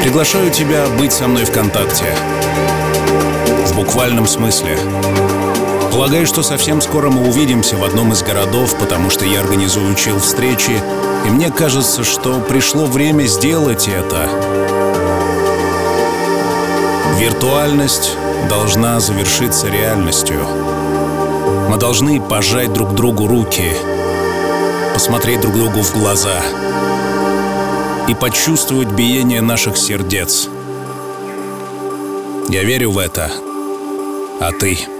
Приглашаю тебя быть со мной в контакте. В буквальном смысле. Полагаю, что совсем скоро мы увидимся в одном из городов, потому что я организую встречи, и мне кажется, что пришло время сделать это. Виртуальность должна завершиться реальностью. Мы должны пожать друг другу руки, посмотреть друг другу в глаза и почувствовать биение наших сердец. Я верю в это. А ты?